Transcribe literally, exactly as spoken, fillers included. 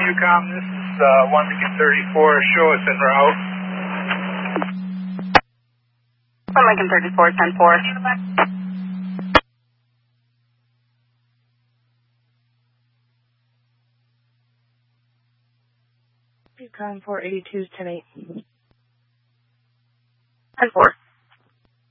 UCOM, this is uh, one Lincoln thirty-four. Show us en route. one Lincoln thirty-four, ten four. UCOM four eighty-two, ten eight. ten four.